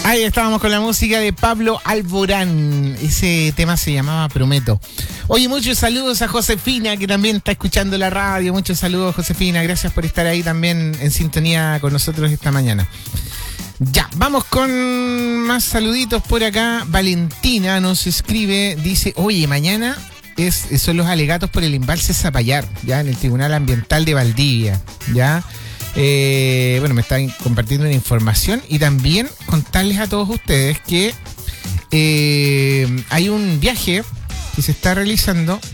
Ahí estábamos con la música de Pablo Alborán. Ese tema se llamaba Prometo. Oye, muchos saludos a Josefina, que también está escuchando la radio. Muchos saludos, Josefina. Gracias por estar ahí también en sintonía con nosotros esta mañana. Ya, vamos con más saluditos por acá. Valentina nos escribe, dice, oye, mañana son los alegatos por el embalse Zapallar, ya en el Tribunal Ambiental de Valdivia, ya. Bueno, me están compartiendo una información y también contarles a todos ustedes que hay un viaje que se está realizando